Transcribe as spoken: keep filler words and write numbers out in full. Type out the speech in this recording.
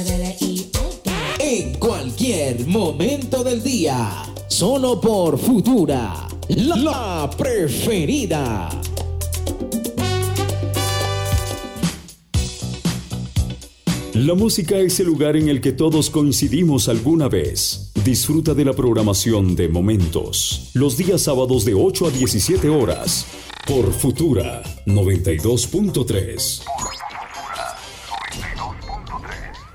En cualquier momento del día, solo por Futura, la, la preferida. La música es el lugar en el que todos coincidimos alguna vez. Disfruta de la programación de Momentos, los días sábados de ocho a diecisiete horas, por Futura noventa y dos punto tres.